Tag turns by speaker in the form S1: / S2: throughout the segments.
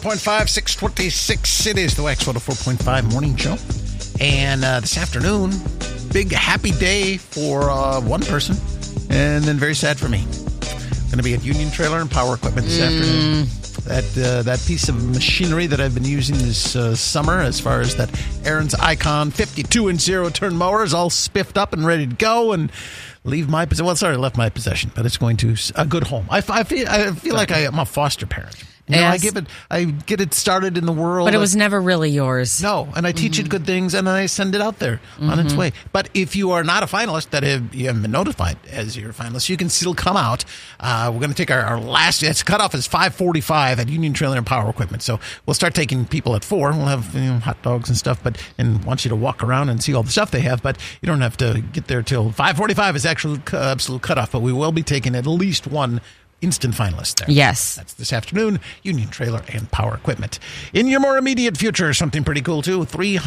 S1: 104.5, 626. It is the Wax 104.5 morning show. And this afternoon, big happy day for one person, and then very sad for me. Going to be at Union Trailer and Power Equipment this afternoon. That piece of machinery that I've been using this summer, as far as that Aaron's Icon 52-inch zero-turn mower, is all spiffed up and ready to go, and leave my possession. Well, it's already left my possession, but it's going to a good home. I feel like I'm a foster parent. You know,
S2: Yes.
S1: I get it started in the world.
S2: But it was never really yours.
S1: No, and I teach it good things, and then I send it out there on its way. But if you are not a finalist, you haven't been notified as you're a finalist, you can still come out. We're going to take our last, its cutoff is 5:45 at Union Trailer and Power Equipment. So we'll start taking people at 4. We'll have hot dogs and stuff, and want you to walk around and see all the stuff they have. But you don't have to get there till 5:45 is actual absolute cutoff. But we will be taking at least one instant finalist there.
S2: Yes.
S1: That's this afternoon, Union Trailer and Power Equipment. In your more immediate future, something pretty cool, too.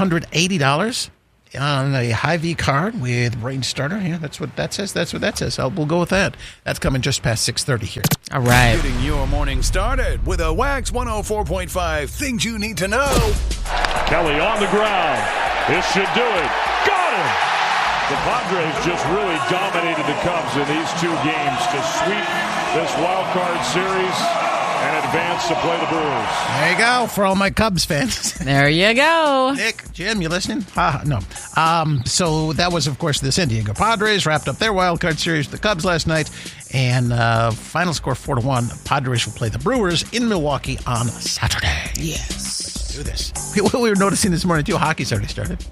S1: $380 on a Hy-Vee card with Range Starter. Yeah, that's what that says. We'll go with that. That's coming just past 6:30 here.
S2: All right.
S3: Getting your morning started with a Wax 104.5 Things You Need to Know.
S4: Kelly on the ground. This should do it. Got him! The Padres just really dominated the Cubs in these 2 games to sweep this wild card series and advance to play the Brewers.
S1: There you go for all my Cubs fans.
S2: There you go.
S1: Nick, Jim, you listening? No. So that was, of course, the San Diego Padres wrapped up their wild card series with the Cubs last night, and final score 4-1. Padres will play the Brewers in Milwaukee on Saturday.
S2: Yes.
S1: Let's do this. We were noticing this morning too. Hockey's already started.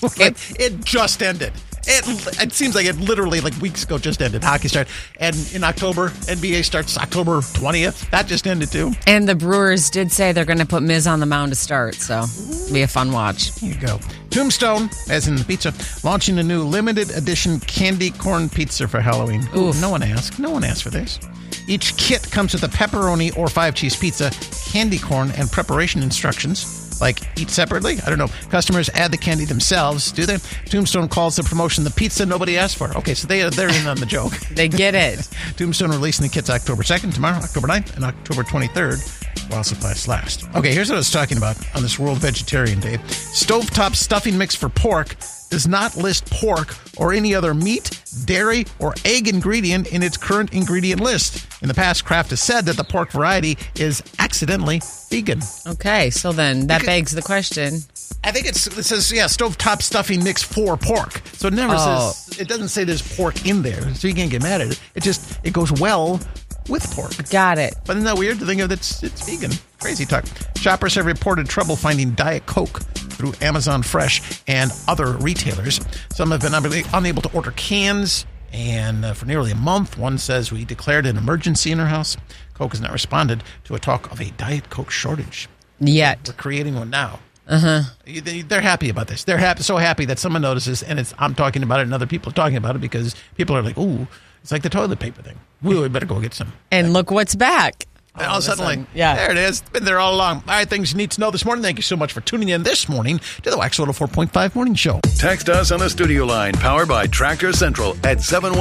S1: It just ended. It seems like it literally, like weeks ago, just ended. Hockey started. And in October, NBA starts October 20th. That just ended too.
S2: And the Brewers did say they're going to put Miz on the mound to start, so it'll be a fun watch.
S1: Here you go. Tombstone, as in the pizza, launching a new limited edition candy corn pizza for Halloween. Ooh, no one asked. No one asked for this. Each kit comes with a pepperoni or 5-cheese pizza, candy corn, and preparation instructions. Like, eat separately? I don't know. Customers add the candy themselves, do they? Tombstone calls the promotion the pizza nobody asked for. Okay, so they're in on the joke.
S2: They get it.
S1: Tombstone releasing the kits October 2nd, tomorrow, October 9th, and October 23rd, while supplies last. Okay, here's what I was talking about on this World Vegetarian Day. Stovetop stuffing mix for pork does not list pork or any other meat, dairy, or egg ingredient in its current ingredient list. In the past, Kraft has said that the pork variety is accidentally vegan.
S2: Okay, so then that begs the question.
S1: I think it says, stovetop stuffing mix for pork. So it never says, it doesn't say there's pork in there, so you can't get mad at it. It goes well with pork.
S2: Got it.
S1: But isn't that weird to think of it's vegan? Crazy talk. Shoppers have reported trouble finding Diet Coke through Amazon Fresh and other retailers. Some have been unable to order cans, and for nearly a month, one says we declared an emergency in our house. Coke has not responded to a talk of a Diet Coke shortage.
S2: Yet.
S1: We're creating one now. They're happy about this. They're so happy that someone notices, and I'm talking about it, and other people are talking about it because people are like, "Ooh, it's like the toilet paper thing. We better go get some."
S2: And look what's back.
S1: And all of a sudden,
S2: yeah,
S1: there it is. It's been there all along. All right, things you need to know this morning. Thank you so much for tuning in this morning to the Wax 104.5 Morning Show.
S3: Text us on the studio line, powered by Tractor Central at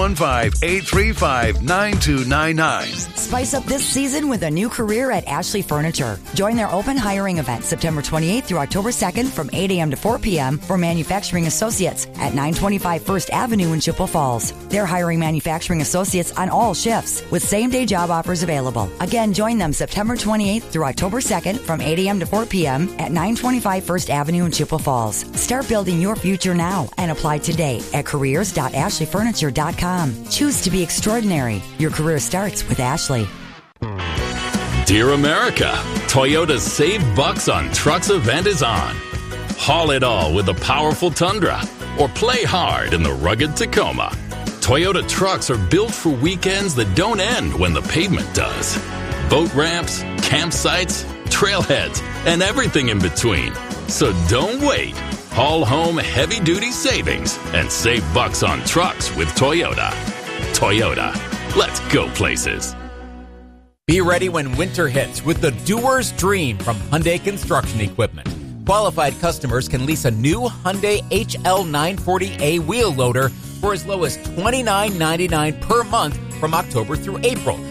S3: 715-835-9299.
S5: Spice up this season with a new career at Ashley Furniture. Join their open hiring event September 28th through October 2nd from 8 a.m. to 4 p.m. for manufacturing associates at 925 First Avenue in Chippewa Falls. They're hiring manufacturing associates on all shifts with same-day job offers available. Again, join them September 28th through October 2nd from 8 a.m. to 4 p.m. at 925 First Avenue in Chippewa Falls. Start building your future now and apply today at careers.ashleyfurniture.com. Choose to be extraordinary. Your career starts with Ashley.
S6: Dear America, Toyota's Save Bucks on Trucks event is on. Haul it all with the powerful Tundra or play hard in the rugged Tacoma. Toyota trucks are built for weekends that don't end when the pavement does. Boat ramps, campsites, trailheads, and everything in between. So don't wait. Haul home heavy-duty savings and save bucks on trucks with Toyota. Toyota, let's go places.
S7: Be ready when winter hits with the doer's dream from Hyundai Construction Equipment. Qualified customers can lease a new Hyundai HL940A wheel loader for as low as $29.99 per month from October through April,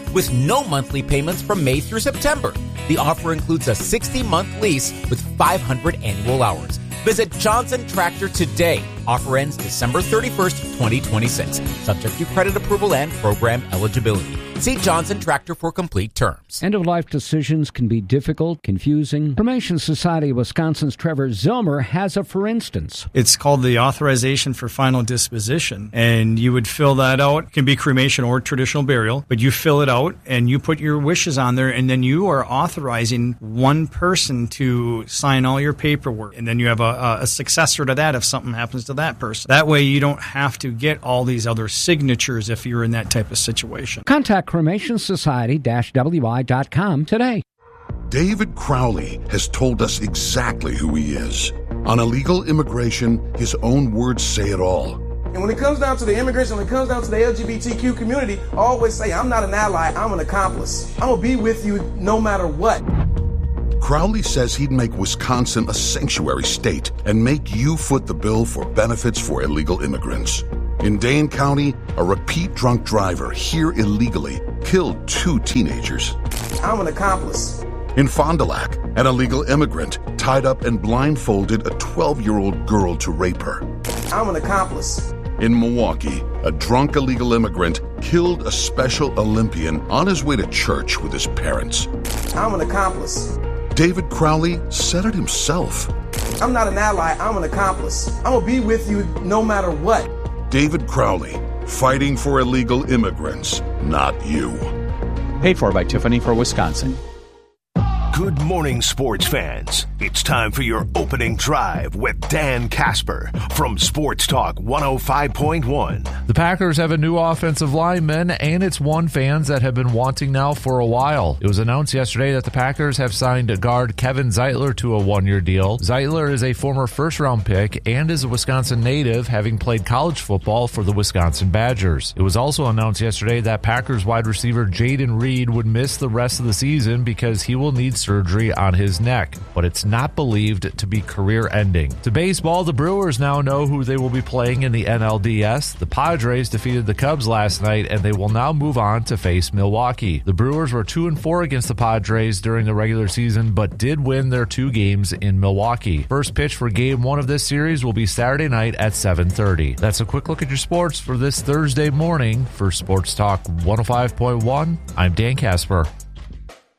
S7: with no monthly payments from May through September. The offer includes a 60-month lease with 500 annual hours. Visit Johnson Tractor today. Offer ends December 31st, 2026. Subject to credit approval and program eligibility. See Johnson Tractor for complete terms.
S8: End-of-life decisions can be difficult, confusing. Cremation Society of Wisconsin's Trevor Zilmer has a for instance.
S9: It's called the Authorization for Final Disposition, and you would fill that out. It can be cremation or traditional burial, but you fill it out and you put your wishes on there, and then you are authorizing one person to sign all your paperwork, and then you have a successor to that if something happens to that person. That way you don't have to get all these other signatures if you're in that type of situation.
S8: Contact cremationsociety-wi.com today.
S10: David Crowley has told us exactly who he is. On illegal immigration, his own words say it all.
S11: And when it comes down to the immigration, when it comes down to the LGBTQ community, I always say, I'm not an ally, I'm an accomplice. I'm going to be with you no matter what.
S10: Crowley says he'd make Wisconsin a sanctuary state and make you foot the bill for benefits for illegal immigrants. In Dane County, a repeat drunk driver here illegally killed 2 teenagers.
S11: I'm an accomplice.
S10: In Fond du Lac, an illegal immigrant tied up and blindfolded a 12-year-old girl to rape her.
S11: I'm an accomplice.
S10: In Milwaukee, a drunk illegal immigrant killed a Special Olympian on his way to church with his parents.
S11: I'm an accomplice.
S10: David Crowley said it himself.
S11: I'm not an ally, I'm an accomplice. I'm going to be with you no matter what.
S10: David Crowley, fighting for illegal immigrants, not you.
S12: Paid for by Tiffany for Wisconsin.
S3: Good morning, sports fans. It's time for your opening drive with Dan Casper from Sports Talk 105.1.
S13: The Packers have a new offensive lineman, and it's one fans that have been wanting now for a while. It was announced yesterday that the Packers have signed guard Kevin Zeitler to a one-year deal. Zeitler is a former first-round pick and is a Wisconsin native, having played college football for the Wisconsin Badgers. It was also announced yesterday that Packers wide receiver Jaden Reed would miss the rest of the season because he will need surgery on his neck, but it's not believed to be career-ending. To baseball, the Brewers now know who they will be playing in the NLDS. The Padres defeated the Cubs last night, and they will now move on to face Milwaukee. The Brewers were 2-4 against the Padres during the regular season, but did win their 2 games in Milwaukee. First pitch for Game 1 of this series will be Saturday night at 7:30. That's a quick look at your sports for this Thursday morning. For Sports Talk 105.1, I'm Dan Casper.